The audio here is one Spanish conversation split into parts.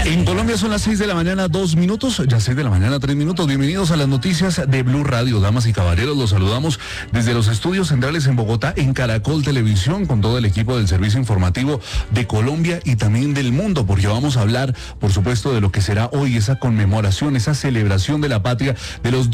En Colombia son las 6 de la mañana, 2 minutos, ya 6 de la mañana, 3 minutos. Bienvenidos a las noticias de Blue Radio. Damas y caballeros, los saludamos desde los estudios centrales en Bogotá, en Caracol Televisión, con todo el equipo del servicio informativo de Colombia y también del mundo, porque vamos a hablar, por supuesto, de lo que será hoy esa conmemoración, esa celebración de la patria de los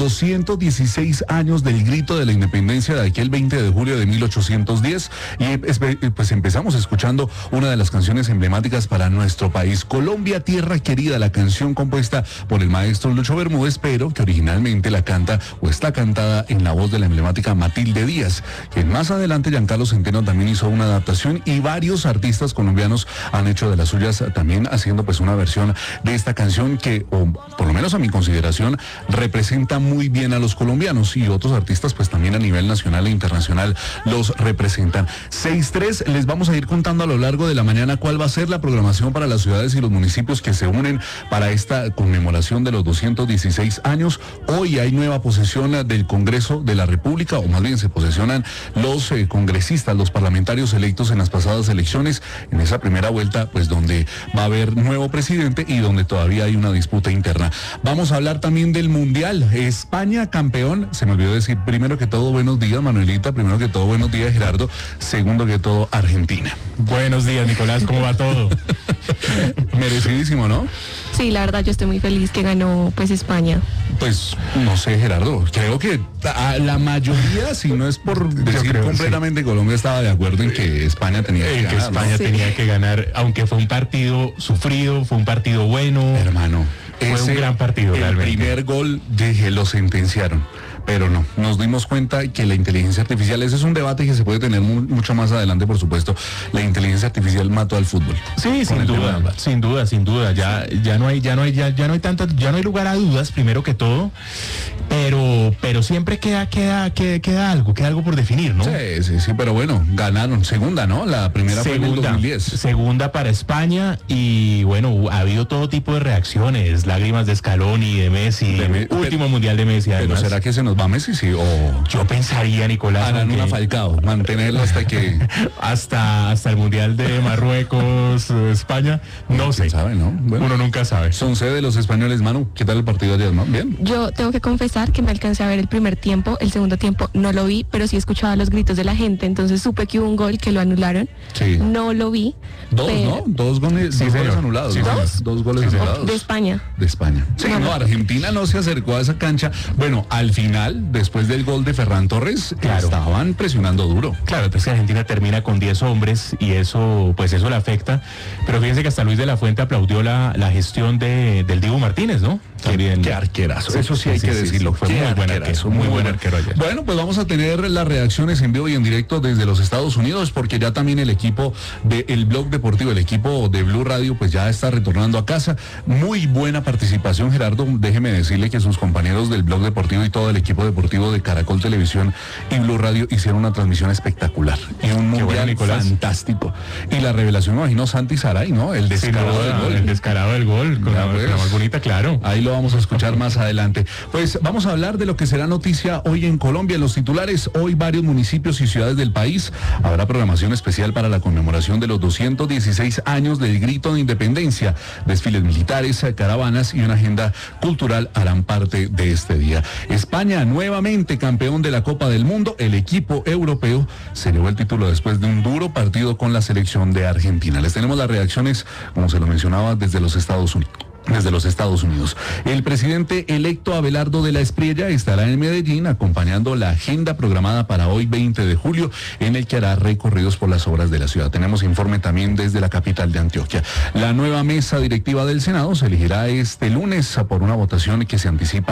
216 años del grito de la independencia de aquel 20 de julio de 1810. Y pues empezamos escuchando una de las canciones emblemáticas para nuestro país, Colombia, Tierra Querida, la canción compuesta por el maestro Lucho Bermúdez, pero que originalmente la canta o está cantada en la voz de la emblemática Matilde Díaz, que más adelante Giancarlo Centeno también hizo una adaptación y varios artistas colombianos han hecho de las suyas, también haciendo pues una versión de esta canción que, o por lo menos a mi consideración, representa muy bien a los colombianos, y otros artistas pues también a nivel nacional e internacional los representan. 6-3, les vamos a ir contando a lo largo de la mañana cuál va a ser la programación para las ciudades y los municipios que se unen para esta conmemoración de los 216 años. Hoy hay nueva posesión del Congreso de la República, o más bien se posesionan los congresistas, los parlamentarios electos en las pasadas elecciones, en esa primera vuelta, pues donde va a haber nuevo presidente y donde todavía hay una disputa interna. Vamos a hablar también del Mundial. España campeón. Se me olvidó decir, primero que todo, buenos días, Manuelita. Primero que todo, buenos días, Gerardo. Segundo que todo, Argentina. Buenos días, Nicolás. ¿Cómo va todo? Merecidísimo, ¿no? Sí, la verdad yo estoy muy feliz que ganó pues España. Pues no sé, Gerardo, creo que a la mayoría, si no es por decir completamente, sí, Colombia estaba de acuerdo en que España tenía que ganar. España, ¿no? Tenía que ganar, aunque fue un partido sufrido, fue un partido bueno. Hermano, fue un gran partido, el realmente. El primer gol, dije, lo sentenciaron. Pero no, nos dimos cuenta que la inteligencia artificial, ese es un debate que se puede tener mucho más adelante, por supuesto. La inteligencia artificial mató al fútbol. Sí, sin duda. Ya no hay lugar a dudas, primero que todo. Pero siempre queda algo por definir, ¿no? Sí, pero bueno, ganaron segunda, ¿no? La primera fue en el 2010. Segunda para España, y bueno, ha habido todo tipo de reacciones, lágrimas de Scaloni, de Messi, último mundial de Messi, además. Pero ¿será que se nos va Messi? Sí, o yo pensaría, Nicolás, harán una Falcao, mantenerlo hasta que hasta el mundial de Marruecos, España, no sé. ¿Sabe, no? Bueno, uno nunca sabe. Son sede de los españoles, Manu. ¿Qué tal el partido ayer, no? Bien. Yo tengo que confesar que me alcancé a ver el primer tiempo, el segundo tiempo no lo vi, pero sí escuchaba los gritos de la gente, entonces supe que hubo un gol que lo anularon. Sí. No lo vi. ¿No? Dos goles anulados. Sí, ¿no? Dos goles anulados. De España. Sí, no, Argentina no se acercó a esa cancha. Bueno, al final, después del gol de Ferran Torres, claro, estaban presionando duro. Claro, entonces Argentina termina con 10 hombres y eso le afecta. Pero fíjense que hasta Luis de la Fuente aplaudió la gestión del Dibu Martínez, ¿no? Qué arquerazo. Sí, eso sí hay que decirlo. Fue muy buen arquero ayer. Bueno, pues vamos a tener las reacciones en vivo y en directo desde los Estados Unidos, porque ya también el equipo del Blog Deportivo, el equipo de Blue Radio, pues ya está retornando a casa. Muy buena participación, Gerardo. Déjeme decirle que sus compañeros del Blog Deportivo y todo el equipo deportivo de Caracol Televisión y Blue Radio hicieron una transmisión espectacular y un mundial fantástico. Y la revelación, me imagino, Santi Saray, ¿no? El descarado del gol. El descarado del gol, con la más bonita, claro. Ahí lo vamos a escuchar más adelante. Pues vamos a hablar de lo que será noticia hoy en Colombia. En los titulares, hoy varios municipios y ciudades del país habrá programación especial para la conmemoración de los 216 años del grito de independencia. Desfiles militares, caravanas y una agenda cultural harán parte de este día. España nuevamente campeón de la Copa del Mundo. El equipo europeo se llevó el título después de un duro partido con la selección de Argentina. Les tenemos las reacciones, como se lo mencionaba, desde los Estados Unidos. El presidente electo Abelardo de la Espriella estará en Medellín acompañando la agenda programada para hoy 20 de julio, en el que hará recorridos por las obras de la ciudad. Tenemos informe también desde la capital de Antioquia. La nueva mesa directiva del Senado se elegirá este lunes por una votación que se anticipa